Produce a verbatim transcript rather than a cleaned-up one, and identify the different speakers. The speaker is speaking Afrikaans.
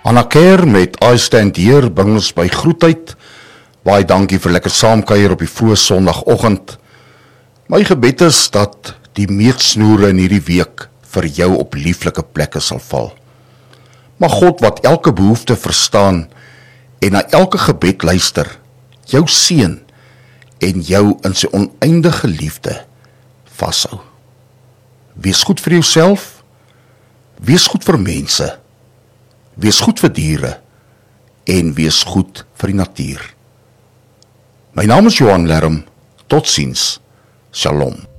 Speaker 1: Anna Kerr met I Stand Here bring ons by groetheid. Baie dankie vir lekker saamkuier op die vroeë Sondagoggend. My gebed is dat die meetsnoere in hierdie week vir jou op lieflike plekke sal val. Mag God wat elke behoefte verstaan en na elke gebed luister, jou seën en jou in sy oneindige liefde vashou. Wees goed vir jouself, wees goed vir mense, wees goed vir diere en wees goed vir die natuur. My naam is Johan Lerm, totsiens, shalom.